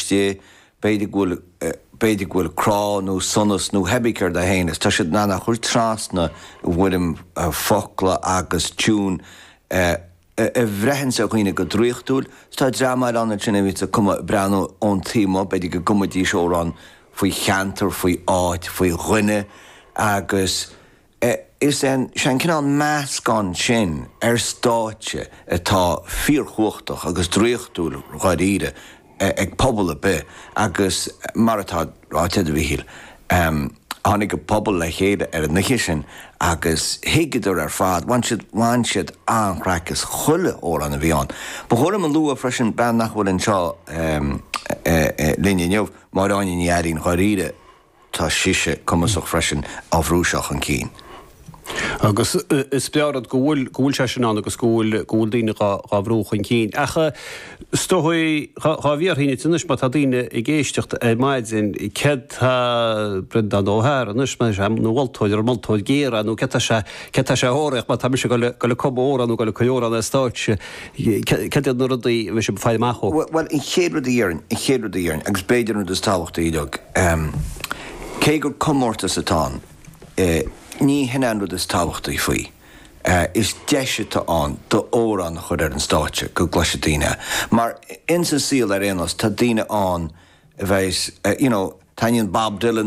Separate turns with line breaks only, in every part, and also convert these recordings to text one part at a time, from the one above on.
sté beidir bhfuil crá nó sonas nó hebicir de héananas. Tá siad ná chuir trasna bhfuilim focla agus tún bhrehan sa chuoine go dríochtúil, tá drámaid anna sinna bhí a cuma breanú ón tíma, beidir go cumadí seórán faoi cheantar, faoi áit, faoi dhuine, agus is sean cinál meascán sin stáite atá fíorchuachtach agus dríochtúil gáíre ag pobl a be, agus mar atá ráitead a bhíhíil. Hánig go pobl le chéad na sin agus hiigidir fad, bhain siad anchreachas chuile ó an a bhíán. Ba chuirm an lua freisin ben nach bhfuil an seo líne neamh mar aine níarín choíre tá siise cumasach freisin áhrúiseach an cín.
Agus is bearad gúil se sin agus gúil daine gáhrúchan cín. Acha stohui bhíar híine tunis má tá daine i ggéistecht maididzin cead brendan óthir anus me sem nó bhiltóidir multóid géra nó ce sé óireach má tá se go le cobóra nó go le cojóra na stáitse ce nó rudaí bhí sem fáidachó.
Well, in chéad dhéarn, agus beidir nó táhachtta idag. Cé gur commórtas atá ní hinanú is táhachtta i faoi. Is deisita an do órán chud an stáitse go gluise daine. Mar in sa síl réanas tá daine an bheits, taíonn Bob Dylan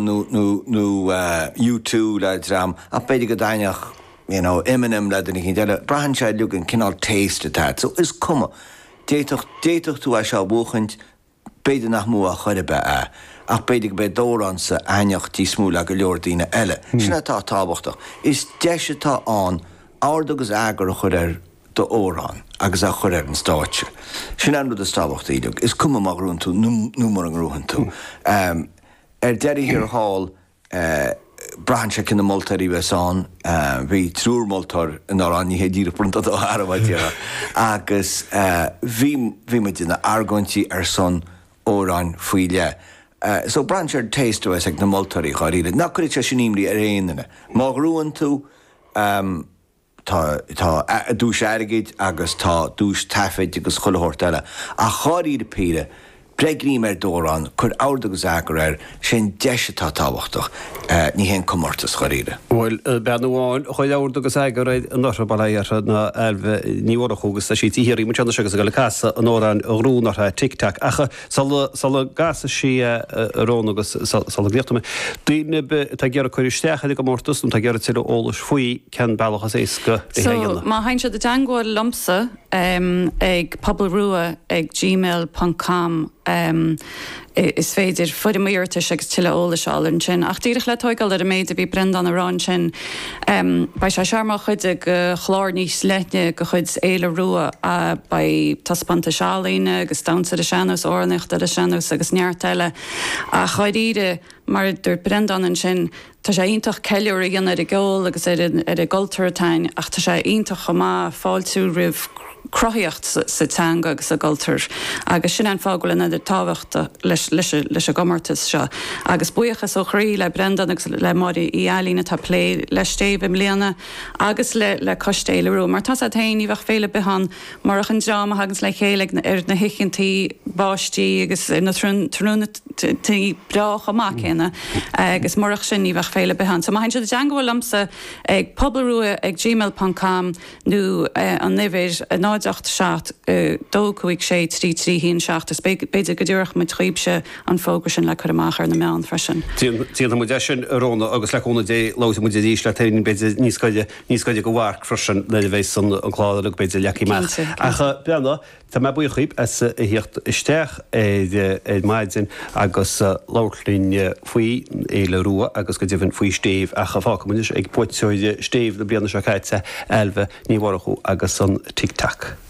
nó U2 le dram a beidir go daineach Eminem le den déile brahan sé lugan cinál téiste tá. So is cuma déitoch tú a seo bhuachant beidir nach mú a chuide be ach beidir be dórán sa aineach tí smú le go leor daine eile. Sinna tá tábhachtach. Is deisita an ádagus agur a chur do órán agus a chur an stáitse. Sin an rud a stábhacht iad is cuma mar rún tú nó mar an rúhan tú. Deirí hir hall brahan se cinna moltarí bheitán, bhí trúr moltar in árán ní hédíra prunta do áramhaidíara agus bhí me dina argantí son órán faoi le. So brahan se téistú ag na moltarí choíile. Na chuid se sin imrí réanana. Má rúhan tú tá dús airigid agus tá dús taifid agus chulthirteile. A choirí de píre Bregrí mar dórán chur ádagus agur sin deisitá táhachtach ní hen commórtas choíre.
Bhfuil beanúáin chuid ádagus agur an nóra bailíar na elbh níhrachugus a sí tíhirí mu teanna segus go le casa an órán rúnartha tic-tac. Acha sal gasa sí rónagus sal bhíochtame. Duine tá gear chuiristeach go mórtas tá gear tíile ólas faoi cean bailachas éca.
So má hain se de dangáil lomsa ag poblrua ag gmail.com is féidir fud muirte agus tiile óla seálann sin. Ach díirech le toigáil ar a méid a bhí brendan arán sin ba sé searmá chuide go chlár níos leitne go chuid éile rua a ba taspanta seálaíine agus damsa a seanús ornacht a seanús agus neartile a chuidíide mar dúir brendan sin tá sé ionintach ceúir a dhéana ar a ggóil agus ar a goltartáin ach tá sé ionintach chomá fáiltú rih croíocht sa teanga agus a goltar agus sin an fágil in idir táhachtta leis a gomartas seo. Agus buochas ó chraí le brendan agus le marí í ealaína tá lé leis téibh mlíana agus le costéile rú. Mar tá a taí bheith féle behan marach an drama agus le chéile ar na hiicinntaí báistí agus na trúna tí brach amach chéna agus marach sin í bheith féle behan. So maithn se de deangáil lamsa ag poblrua ag gmail.com nó an nivéir a 987 dócuig sé trí hín seachtas beidir go dúireach mu tríbse an fógus sin le chu amach ar na meán freisin.
Tíanta mu sin róna agus leúna dé láta mu dís le tainn beidir níoscoide go bhhar freisin le bhééis san an chláda beidir leí me. Acha beanna tá me buíochaíb as hiocht isteach é maididzin agus láirlín faoi éile rua agus go dtíhann faoi stéh a chaámuis ag poitseide stéh na blianana se caiite elbh níhharchu agus san tic-tac.